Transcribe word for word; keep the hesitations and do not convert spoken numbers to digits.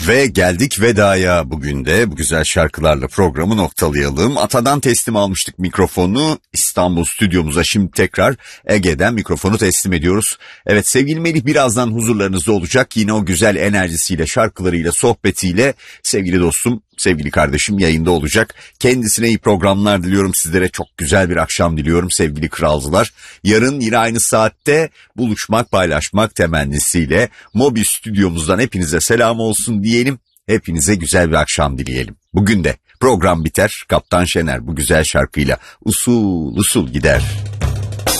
Ve geldik vedaya. Bugün de bu güzel şarkılarla programı noktalayalım. Ata'dan teslim almıştık mikrofonu. İstanbul stüdyomuza şimdi tekrar Ege'den mikrofonu teslim ediyoruz. Evet, sevgili Melih birazdan huzurlarınızda olacak. Yine o güzel enerjisiyle, şarkılarıyla, sohbetiyle sevgili dostum, sevgili kardeşim yayında olacak. Kendisine iyi programlar diliyorum. Sizlere çok güzel bir akşam diliyorum sevgili kralcılar. Yarın yine aynı saatte buluşmak, paylaşmak temennisiyle Mobi stüdyomuzdan hepinize selam olsun diyelim. Hepinize güzel bir akşam dileyelim. Bugün de program biter. Kaptan Şener bu güzel şarkıyla usul usul gider.